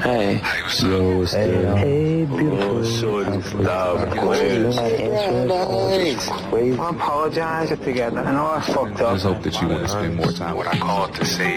Hey. Yo, what's good? Hey, beautiful. Shorty, stop. I apologize together. I know I fucked up. I just hope that you want to spend more time with What I called to say